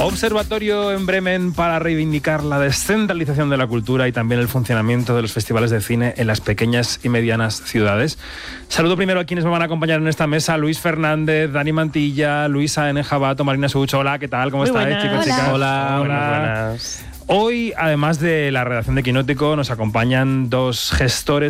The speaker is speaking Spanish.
Observatorio en Bremen para reivindicar la descentralización de la cultura y también el funcionamiento de los festivales de cine en las pequeñas y medianas ciudades. Saludo primero a quienes me van a acompañar en esta mesa: Luis Fernández, Dani Mantilla, Luisa N. Jabato, Marina Such. Hola, ¿qué tal? ¿Cómo estáis, chicos, chicas? Hola. Buenas. Hoy, además de la redacción de Quinótico, nos acompañan dos gestores